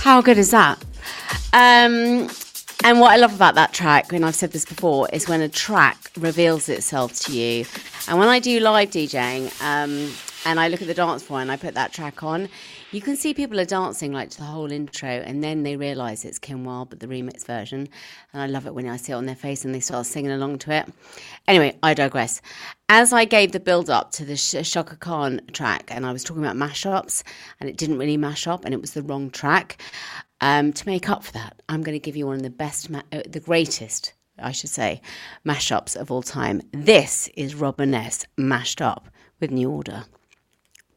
How good is that? And what I love about that track, and I've said this before, is when a track reveals itself to you. And when I do live DJing, and I look at the dance floor and I put that track on, you can see people are dancing like to the whole intro, and then they realise it's Kim Wilde, but the remix version. And I love it when I see it on their face and they start singing along to it. Anyway, I digress. As I gave the build-up to the Shaka Khan track, and I was talking about mashups, and it didn't really mash up, and it was the wrong track, to make up for that, I'm going to give you one of the best, the greatest, I should say, mashups of all time. This is Robin S. mashed up with New Order.